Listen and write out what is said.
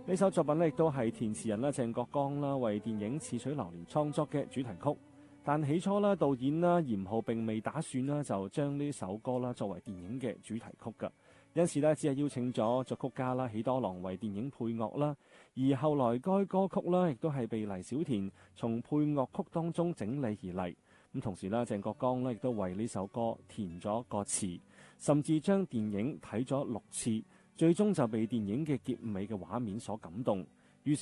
呢首作品呢亦都係填詞人啦鄭國江啦為電影《似水流年》創作嘅主題曲。但起初啦，導演啦嚴浩並未打算啦就將呢首歌啦作為電影嘅主題曲㗎，因此呢，只係邀請咗作曲家啦喜多郎為電影配樂啦。而後來該歌曲啦亦都係被黎小田從配樂曲當中整理而嚟。咁同時啦，鄭國江呢亦都為呢首歌填咗個詞，甚至將電影睇咗6次，最終就被電影嘅結尾嘅畫面所感動。